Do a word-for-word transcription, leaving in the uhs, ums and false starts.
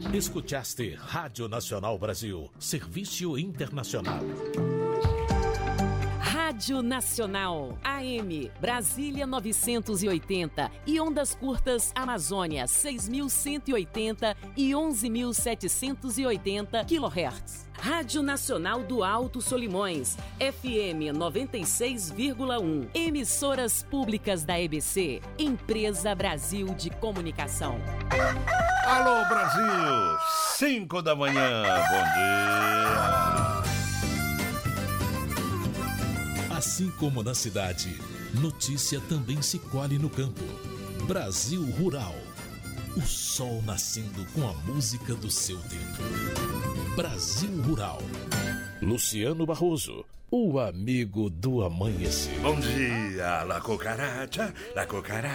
Escutaste Rádio Nacional Brasil, Serviço Internacional. Rádio Nacional, A M, Brasília novecentos e oitenta e ondas curtas Amazônia seis mil cento e oitenta e onze mil setecentos e oitenta quilohertz. Rádio Nacional do Alto Solimões, F M noventa e seis vírgula um. Emissoras públicas da E B C, Empresa Brasil de Comunicação. Alô, Brasil! cinco da manhã, bom dia! Assim como na cidade, notícia também se colhe no campo. Brasil Rural. O sol nascendo com a música do seu tempo. Brasil Rural. Luciano Barroso, o amigo do amanhecer. Bom dia, la cucaracha, la cucaracha.